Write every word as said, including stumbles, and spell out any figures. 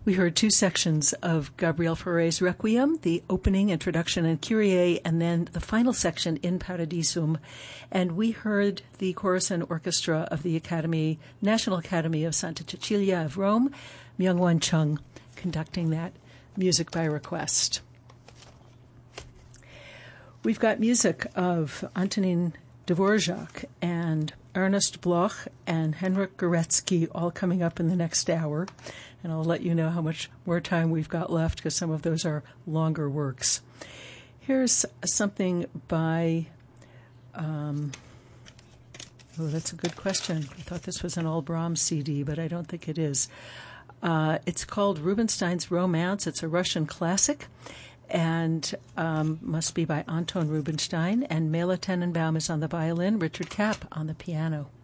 We heard two sections of Gabriel Fauré's Requiem, the opening, introduction, and Kyrie, and then the final section, In Paradisum. And we heard the chorus and orchestra of the Academy, National Academy of Santa Cecilia of Rome, Myung-Whun Chung, conducting that music by request. We've got music of Antonin Dvorak and Ernest Bloch and Henryk Gorecki all coming up in the next hour. And I'll let you know how much more time we've got left because some of those are longer works. Here's something by, um, oh, that's a good question. I thought this was an all Brahms C D, but I don't think it is. Uh, it's called Rubinstein's Romance. It's a Russian classic and um, must be by Anton Rubinstein. And Mela Tenenbaum is on the violin, Richard Kapp on the piano.